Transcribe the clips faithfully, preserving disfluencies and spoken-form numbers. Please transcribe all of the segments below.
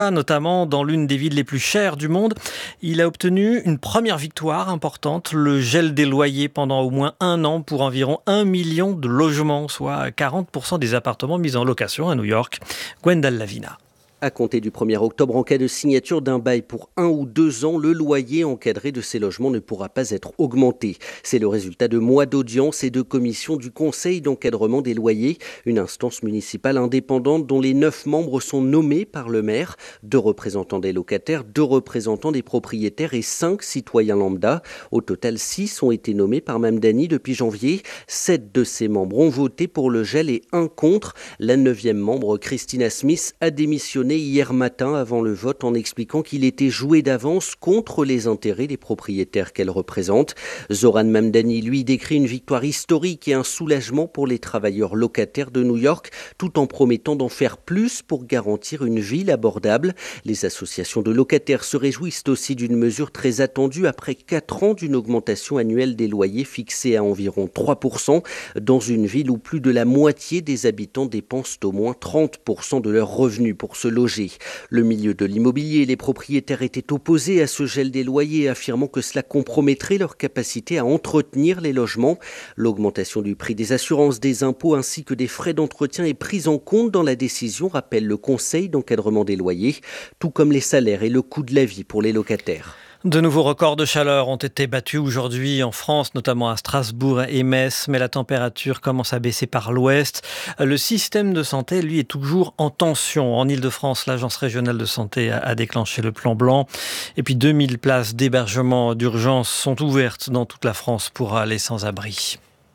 notamment dans l'une des villes les plus chères du monde. Il a obtenu une première victoire importante, le gel des loyers pendant au moins un an pour environ un million de logements, soit quarante pour cent des appartements mis en location à New York. Gwendal Lavina. À compter du premier octobre, en cas de signature d'un bail pour un ou deux ans, le loyer encadré de ces logements ne pourra pas être augmenté. C'est le résultat de mois d'audience et de commission du Conseil d'encadrement des loyers, une instance municipale indépendante dont les neuf membres sont nommés par le maire, deux représentants des locataires, deux représentants des propriétaires et cinq citoyens lambda. Au total, six ont été nommés par Mamdani depuis janvier. Sept de ces membres ont voté pour le gel et un contre. La neuvième membre, Christina Smith, a démissionné hier matin avant le vote en expliquant qu'il était joué d'avance contre les intérêts des propriétaires qu'elle représente. Zoran Mamdani, lui, décrit une victoire historique et un soulagement pour les travailleurs locataires de New York, tout en promettant d'en faire plus pour garantir une ville abordable. Les associations de locataires se réjouissent aussi d'une mesure très attendue après quatre ans d'une augmentation annuelle des loyers fixée à environ trois pour cent dans une ville où plus de la moitié des habitants dépensent au moins trente pour cent de leurs revenus pour se loger. Le milieu de l'immobilier et les propriétaires étaient opposés à ce gel des loyers, affirmant que cela compromettrait leur capacité à entretenir les logements. L'augmentation du prix des assurances, des impôts ainsi que des frais d'entretien est prise en compte dans la décision, rappelle le Conseil d'encadrement des loyers, tout comme les salaires et le coût de la vie pour les locataires. De nouveaux records de chaleur ont été battus aujourd'hui en France, notamment à Strasbourg et Metz, mais la température commence à baisser par l'ouest. Le système de santé, lui, est toujours en tension. En Île-de-France, l'Agence régionale de santé a déclenché le plan blanc. Et puis deux mille places d'hébergement d'urgence sont ouvertes dans toute la France pour les sans-abri.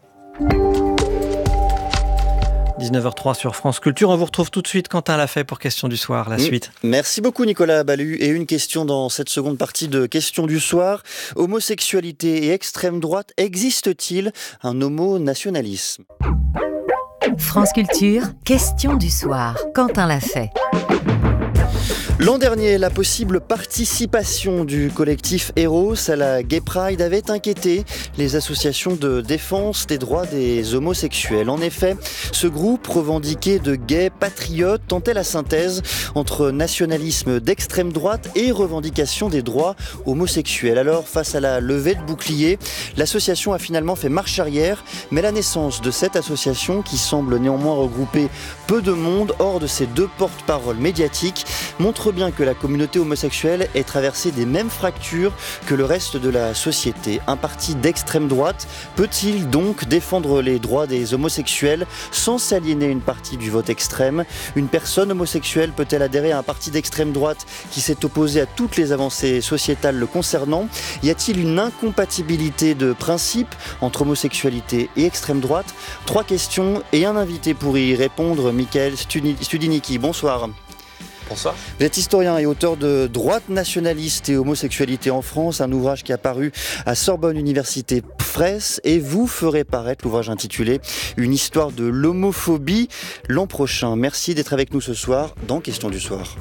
dix-neuf heures trois sur France Culture. On vous retrouve tout de suite, Quentin Lafay, pour Question du soir. La suite. Merci beaucoup, Nicolas Ballu. Et une question dans cette seconde partie de Question du soir. Homosexualité et extrême droite, existe-t-il un homonationalisme ? France Culture, Question du soir. Quentin Lafay. L'an dernier, la possible participation du collectif Eros à la Gay Pride avait inquiété les associations de défense des droits des homosexuels. En effet, ce groupe revendiqué de gays patriotes tentait la synthèse entre nationalisme d'extrême droite et revendication des droits homosexuels. Alors, face à la levée de boucliers, l'association a finalement fait marche arrière, mais la naissance de cette association, qui semble néanmoins regrouper peu de monde hors de ces deux porte-paroles médiatiques, montre bien que la communauté homosexuelle est traversée des mêmes fractures que le reste de la société. Un parti d'extrême droite peut-il donc défendre les droits des homosexuels sans s'aliéner une partie du vote extrême ? Une personne homosexuelle peut-elle adhérer à un parti d'extrême droite qui s'est opposé à toutes les avancées sociétales le concernant ? Y a-t-il une incompatibilité de principe entre homosexualité et extrême droite ? Trois questions et un invité pour y répondre. Michael Studinicki, bonsoir. Bonsoir. Vous êtes historien et auteur de Droite nationaliste et homosexualité en France, un ouvrage qui a paru à Sorbonne Université Presse, et vous ferez paraître l'ouvrage intitulé Une histoire de l'homophobie l'an prochain. Merci d'être avec nous ce soir dans Question du soir.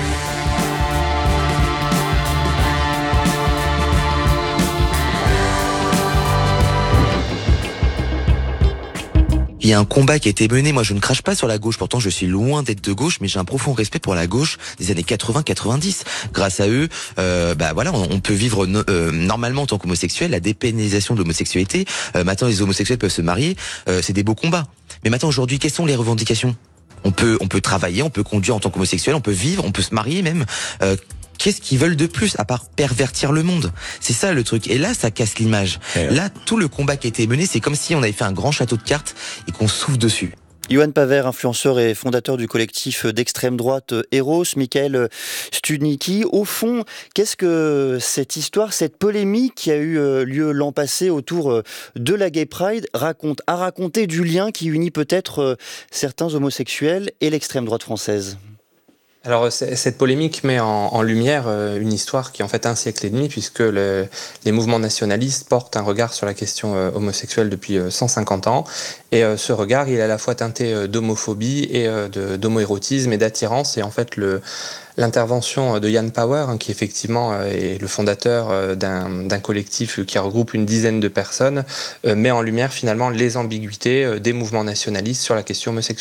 Il y a un combat qui a été mené, moi je ne crache pas sur la gauche, pourtant je suis loin d'être de gauche, mais j'ai un profond respect pour la gauche des années quatre-vingts quatre-vingt-dix. Grâce à eux, euh, bah voilà, on, on peut vivre no, euh, normalement en tant qu'homosexuel, la dépénalisation de l'homosexualité. Euh, maintenant les homosexuels peuvent se marier, euh, c'est des beaux combats. Mais maintenant aujourd'hui, quelles sont les revendications ? On peut, on peut travailler, on peut conduire en tant qu'homosexuel, on peut vivre, on peut se marier même. Euh, Qu'est-ce qu'ils veulent de plus à part pervertir le monde ? C'est ça le truc. Et là, ça casse l'image. Ouais. Là, tout le combat qui a été mené, c'est comme si on avait fait un grand château de cartes et qu'on souffle dessus. Yoann Paver, influenceur et fondateur du collectif d'extrême droite Eros, Michael Studinicki. Au fond, qu'est-ce que cette histoire, cette polémique qui a eu lieu l'an passé autour de la Gay Pride raconte, a raconté du lien qui unit peut-être certains homosexuels et l'extrême droite française ? Alors cette polémique met en, en lumière une histoire qui est en fait un siècle et demi, puisque le, les mouvements nationalistes portent un regard sur la question euh, homosexuelle depuis euh, cent cinquante ans, et euh, ce regard il est à la fois teinté euh, d'homophobie et euh, de, d'homoérotisme et d'attirance, et en fait le l'intervention de Jan Power, hein, qui effectivement euh, est le fondateur euh, d'un, d'un collectif qui regroupe une dizaine de personnes, euh, met en lumière finalement les ambiguïtés euh, des mouvements nationalistes sur la question homosexuelle.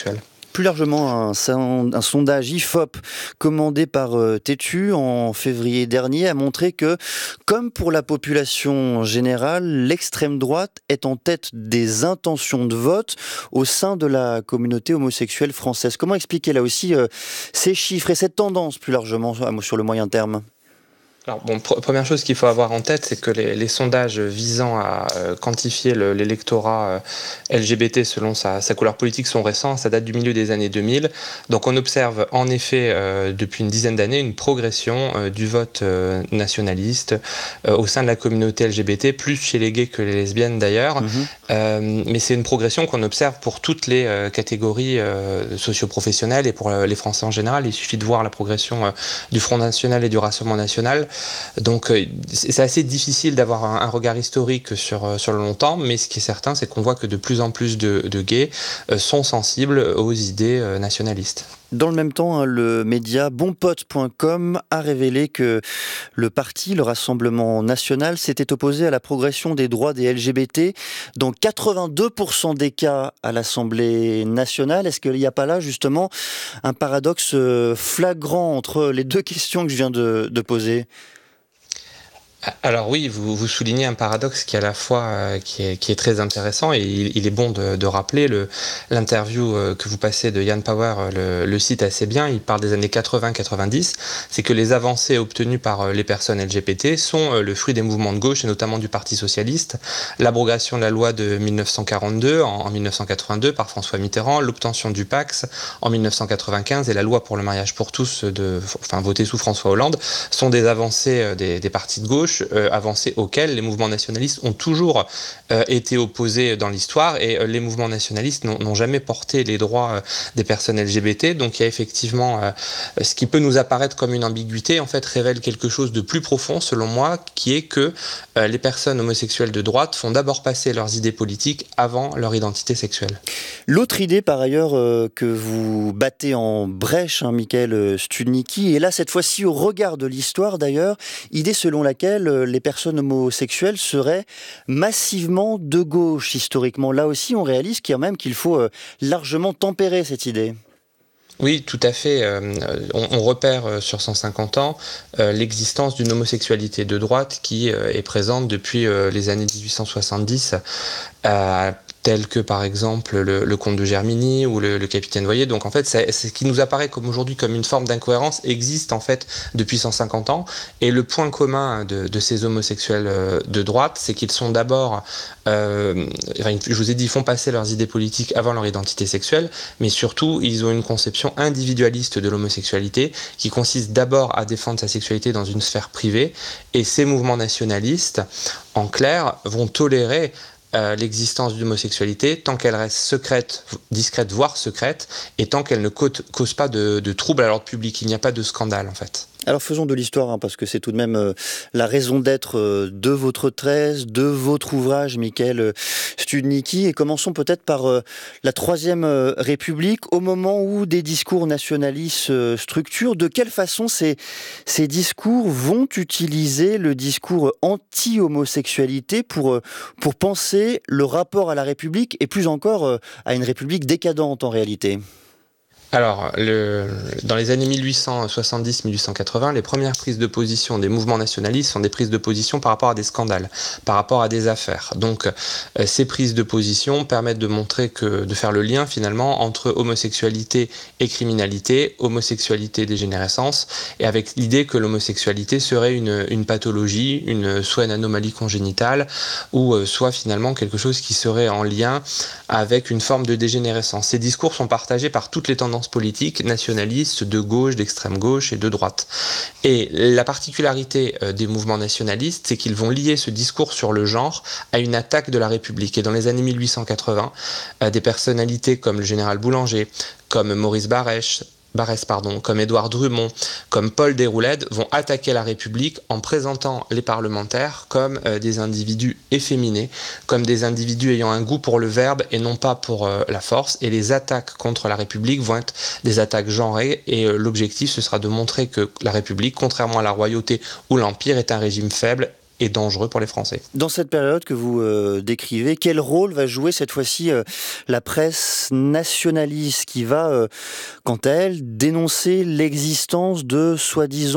Plus largement, un, un sondage I F O P commandé par Tétu en février dernier a montré que, comme pour la population générale, l'extrême droite est en tête des intentions de vote au sein de la communauté homosexuelle française. Comment expliquer là aussi euh, ces chiffres et cette tendance plus largement sur le moyen terme ? Alors, bon, pr- première chose qu'il faut avoir en tête, c'est que les, les sondages visant à euh, quantifier le, l'électorat euh, L G B T selon sa, sa couleur politique sont récents, ça date du milieu des années deux mille. Donc on observe en effet euh, depuis une dizaine d'années une progression euh, du vote euh, nationaliste euh, au sein de la communauté L G B T, plus chez les gays que les lesbiennes d'ailleurs. Mmh. Euh, mais c'est une progression qu'on observe pour toutes les euh, catégories euh, socio-professionnelles et pour euh, les Français en général. Il suffit de voir la progression euh, du Front National et du Rassemblement National. Donc euh, c'est assez difficile d'avoir un, un regard historique sur, euh, sur le long terme, mais ce qui est certain, c'est qu'on voit que de plus en plus de, de gays euh, sont sensibles aux idées euh, nationalistes. Dans le même temps, le média bonpote point com a révélé que le parti, le Rassemblement national, s'était opposé à la progression des droits des L G B T dans quatre-vingt-deux pour cent des cas à l'Assemblée nationale. Est-ce qu'il n'y a pas là justement un paradoxe flagrant entre les deux questions que je viens de, de poser ? Alors oui, vous, vous soulignez un paradoxe qui est à la fois euh, qui, est, qui est très intéressant et il, il est bon de, de rappeler le, l'interview euh, que vous passez de Yann Power euh, le, le cite assez bien. Il parle des années quatre-vingts quatre-vingt-dix. C'est que les avancées obtenues par euh, les personnes L G B T sont euh, le fruit des mouvements de gauche et notamment du Parti socialiste. L'abrogation de la loi de dix-neuf cent quarante-deux en, en dix-neuf cent quatre-vingt-deux par François Mitterrand, l'obtention du Pacs en dix-neuf cent quatre-vingt-quinze et la loi pour le mariage pour tous, de, enfin votée sous François Hollande, sont des avancées euh, des, des partis de gauche. Euh, avancées auxquelles les mouvements nationalistes ont toujours euh, été opposés dans l'histoire et euh, les mouvements nationalistes n'ont, n'ont jamais porté les droits euh, des personnes L G B T. Donc il y a effectivement euh, ce qui peut nous apparaître comme une ambiguïté, en fait révèle quelque chose de plus profond selon moi, qui est que euh, les personnes homosexuelles de droite font d'abord passer leurs idées politiques avant leur identité sexuelle. L'autre idée par ailleurs euh, que vous battez en brèche, hein, Mickaël Studnicki, et là cette fois-ci au regard de l'histoire d'ailleurs, idée selon laquelle les personnes homosexuelles seraient massivement de gauche historiquement. Là aussi, on réalise quand même qu'il faut largement tempérer cette idée. Oui, tout à fait. Euh, on, on repère euh, sur cent cinquante ans euh, l'existence d'une homosexualité de droite qui euh, est présente depuis euh, les années dix-huit cent soixante-dix, euh, tels que par exemple le, le comte de Germigny ou le, le capitaine Voyer. Donc en fait, c'est, c'est ce qui nous apparaît comme aujourd'hui comme une forme d'incohérence existe en fait depuis cent cinquante ans. Et le point commun de, de ces homosexuels de droite, c'est qu'ils sont d'abord, euh, enfin, je vous ai dit, ils font passer leurs idées politiques avant leur identité sexuelle, mais surtout, ils ont une conception individualiste de l'homosexualité qui consiste d'abord à défendre sa sexualité dans une sphère privée. Et ces mouvements nationalistes, en clair, vont tolérer Euh, l'existence d'une homosexualité tant qu'elle reste secrète, discrète, voire secrète, et tant qu'elle ne cause, cause pas de, de troubles à l'ordre public. Il n'y a pas de scandale, en fait. Alors faisons de l'histoire, hein, parce que c'est tout de même euh, la raison d'être euh, de votre thèse, de votre ouvrage, Mickaël Studnicki. Et commençons peut-être par euh, la Troisième euh, République, au moment où des discours nationalistes euh, structurent. De quelle façon ces, ces discours vont utiliser le discours anti-homosexualité pour, euh, pour penser le rapport à la République, et plus encore euh, à une République décadente en réalité ? Alors, le, dans les années mille huit cent soixante-dix mille huit cent quatre-vingts, les premières prises de position des mouvements nationalistes sont des prises de position par rapport à des scandales, par rapport à des affaires. Donc, euh, ces prises de position permettent de montrer que, de faire le lien finalement entre homosexualité et criminalité, homosexualité et dégénérescence, et avec l'idée que l'homosexualité serait une, une pathologie, une, soit une anomalie congénitale, ou euh, soit finalement quelque chose qui serait en lien avec une forme de dégénérescence. Ces discours sont partagés par toutes les tendances politiques nationalistes, de gauche, d'extrême gauche et de droite. Et la particularité euh, des mouvements nationalistes, c'est qu'ils vont lier ce discours sur le genre à une attaque de la République. Et dans les années mille huit cent quatre-vingts, euh, des personnalités comme le général Boulanger, comme Maurice Barrès, Barrès, pardon, comme Édouard Drumont, comme Paul Déroulède vont attaquer la République en présentant les parlementaires comme euh, des individus efféminés, comme des individus ayant un goût pour le verbe et non pas pour euh, la force. Et les attaques contre la République vont être des attaques genrées et euh, l'objectif ce sera de montrer que la République, contrairement à la royauté ou l'Empire, est un régime faible et dangereux pour les Français. Dans cette période que vous euh, décrivez, quel rôle va jouer cette fois-ci euh, la presse nationaliste qui va, euh, quant à elle, dénoncer l'existence de soi-disant